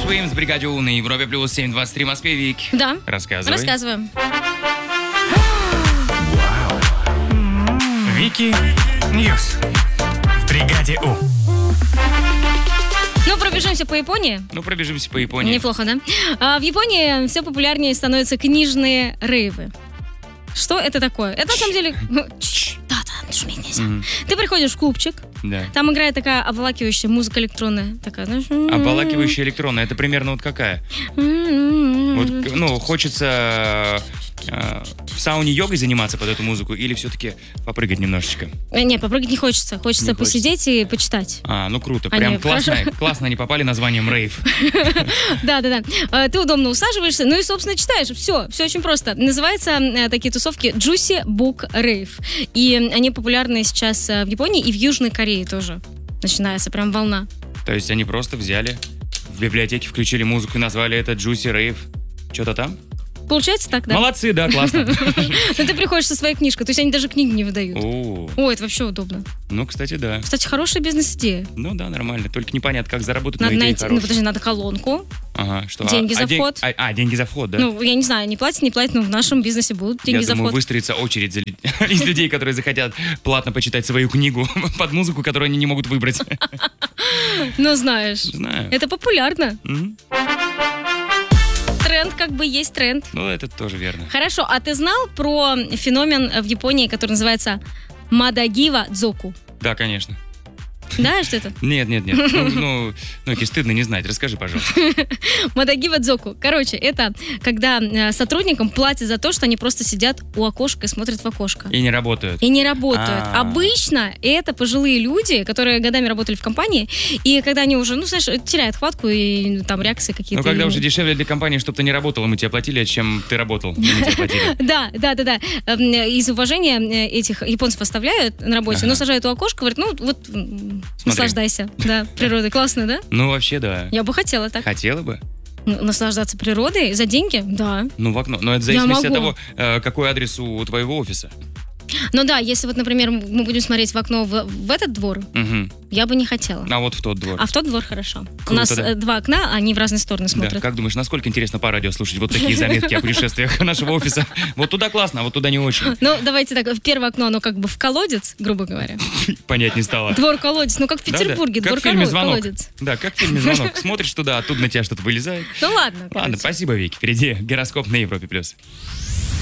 Swim с бригаде У на Европе плюс 723 в Москве. Вик. Да. Рассказывай. Рассказываем. Вики Ньюс в бригаде У. Ну, пробежимся по Японии. Пробежимся по Японии. Неплохо, да? В Японии все популярнее становятся книжные рейвы. Что это такое? Это на самом деле... Да, шуметь нельзя. Ты приходишь в клубчик, Да. там играет такая обволакивающая музыка электронная. Такая, знаешь... Обволакивающая электронная. Это примерно вот какая? Вот, хочется в сауне йогой заниматься под эту музыку или все-таки попрыгать немножечко? Не, попрыгать не хочется. Хочется Не хочется. посидеть и почитать. Круто. Они Прям хорошо. классно они попали названием рейв. Да. Ты удобно усаживаешься, ну и, собственно, читаешь. Все очень просто. Называются такие тусовки Juicy Book Rave. И они популярны сейчас в Японии и в Южной Корее тоже. Начинается прям волна. То есть они просто взяли, в библиотеке включили музыку и назвали это Juicy Rave. Что-то там? Получается так, да? Молодцы, да, классно. Но ты приходишь со своей книжкой, то есть они даже книги не выдают. О, Ой, это вообще удобно. кстати, да. Кстати, хорошая бизнес-идея. Ну да, нормально. Только непонятно, как заработать, но Надо идея найти, хорошая. подожди, надо колонку. Ага, что? Деньги за вход. Деньги за вход, да? Я не знаю, не платят, но в нашем бизнесе будут деньги Я за думаю, вход. выстроится очередь из людей, которые захотят платно почитать свою книгу под музыку, которую они не могут выбрать. Ну, знаешь, Знаю. это популярно. Мгм. Тренд как бы есть тренд. Ну, это тоже верно. Хорошо, а ты знал про феномен в Японии, который называется Мадагива Дзоку? Да, конечно. Да, что это? Нет. Ки, стыдно не знать. Расскажи, пожалуйста. Мадагива Дзоку. Короче, это когда сотрудникам платят за то, что они просто сидят у окошка и смотрят в окошко. И не работают. И не работают. А. Обычно это пожилые люди, которые годами работали в компании, и когда они уже, теряют хватку и там реакции какие-то. Ну, когда уже дешевле для компании, чтобы ты не работал, и мы тебе платили, чем ты работал, и мы тебе платили. Да. Из уважения этих японцев оставляют на работе, Ага. но сажают у окошка, говорят, наслаждайся. Да, природой. Классно, да? Ну, вообще, да. Я бы хотела так. Хотела бы? Наслаждаться природой за деньги? Да. Ну, в окно. Но это в Я зависимости от могу. того, какой адрес у твоего офиса. Ну да, если например, мы будем смотреть в окно в этот двор, Мгм. я бы не хотела. А вот в тот двор. А в тот двор хорошо. Круто, У нас да. два окна, они в разные стороны Да, смотрят. как думаешь, насколько интересно по радио слушать вот такие заметки о путешествиях нашего офиса? Вот туда классно, а вот туда не очень. Ну, давайте так, в первое окно, оно как бы в колодец, грубо говоря. Понять не стало. Двор-колодец, как в Петербурге, Да-да, как в фильме «Звонок». двор-колодец. Да, как в фильме «Звонок». Смотришь туда, оттуда на тебя что-то вылезает. Ну ладно. Ладно, короче. спасибо, Вики. Впереди гороскоп на Европе+.